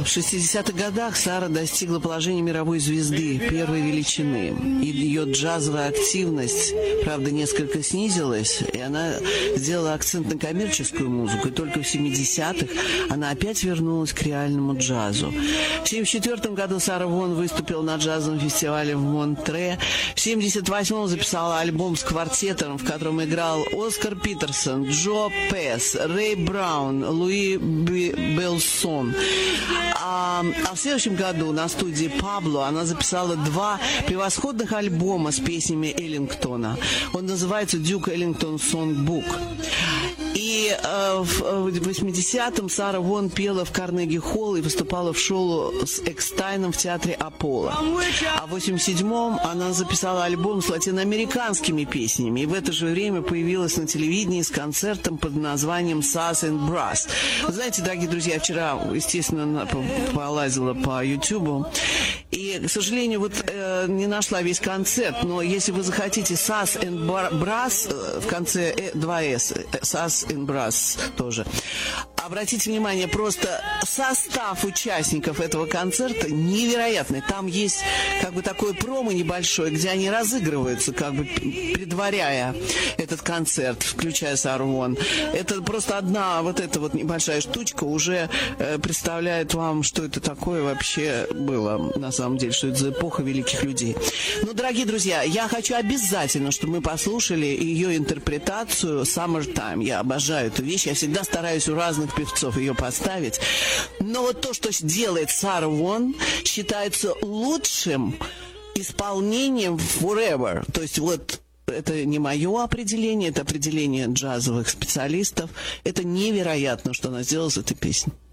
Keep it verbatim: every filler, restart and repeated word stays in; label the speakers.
Speaker 1: в шестидесятых годах Сара достигла положения мировой звезды первой величины. И ее джазовая активность, правда, несколько снизилась, и она сделала акцент на коммерческую музыку. И только в семидесятых она опять вернулась к реальному джазу. В семьдесят четвёртом году Сара Вон выступила на джазовом фестивале в Монтре. В семьдесят восьмом записала альбом с квартетом, в котором играл Оскар Питерсон, Джо Пэс, Рэй Браун, Луи Белсон. А, а в следующем году на студии Пабло она записала два превосходных альбома с песнями Эллингтона. Он называется «Duke Ellington Songbook». И э, в восьмидесятом Сара Вон пела в Карнеги-холл и выступала в шоу с Экстайном в театре Аполло. А в восемьдесят седьмом она записала альбом с латиноамериканскими песнями. И в это же время появилась на телевидении с концертом под названием «Sass and Brass». Вы знаете, дорогие друзья, я вчера, естественно, полазила по Ютубу. И, к сожалению, вот э, не нашла весь концерт. Но если вы захотите «Sass and Brass», э, в конце э, два эс, «Sass and Brass» тоже. Обратите внимание, просто состав участников этого концерта невероятный. Там есть как бы такое промо небольшое, где они разыгрываются, как бы предваряя этот концерт, включая Сару Вон. Это просто одна вот эта вот небольшая штучка уже э, представляет вам, что это такое вообще было, на самом деле, что это за эпоха великих людей. Ну, дорогие друзья, я хочу обязательно, чтобы мы послушали ее интерпретацию «Summertime». Я обожаю эту вещь, я всегда стараюсь у разных певцов ее поставить. Но вот то, что делает Сара Вон, считается лучшим исполнением forever. То есть вот это не мое определение, это определение джазовых специалистов. Это невероятно, что она сделала с этой песней.